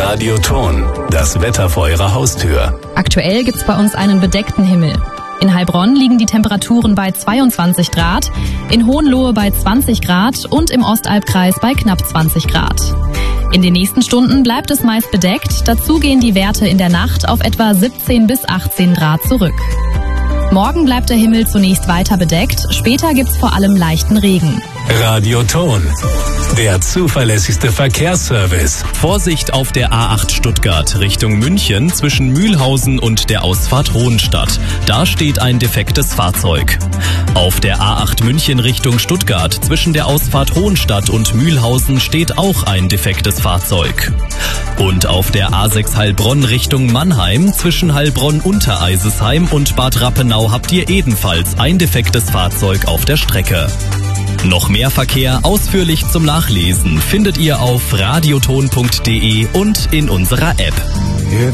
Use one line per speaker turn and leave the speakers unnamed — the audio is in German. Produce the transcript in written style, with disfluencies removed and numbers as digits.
Radioton, das Wetter vor Ihrer Haustür.
Aktuell gibt's bei uns einen bedeckten Himmel. In Heilbronn liegen die Temperaturen bei 22 Grad, in Hohenlohe bei 20 Grad und im Ostalbkreis bei knapp 20 Grad. In den nächsten Stunden bleibt es meist bedeckt, dazu gehen die Werte in der Nacht auf etwa 17 bis 18 Grad zurück. Morgen bleibt der Himmel zunächst weiter bedeckt, später gibt's vor allem leichten Regen.
Radioton, der zuverlässigste Verkehrsservice.
Vorsicht auf der A8 Stuttgart Richtung München zwischen Mühlhausen und der Ausfahrt Hohenstadt. Da steht ein defektes Fahrzeug. Auf der A8 München Richtung Stuttgart zwischen der Ausfahrt Hohenstadt und Mühlhausen steht auch ein defektes Fahrzeug. Und auf der A6 Heilbronn Richtung Mannheim zwischen Heilbronn-Untereisesheim und Bad Rappenau habt ihr ebenfalls ein defektes Fahrzeug auf der Strecke. Noch mehr Verkehr ausführlich zum Nachlesen findet ihr auf radioton.de und in unserer App.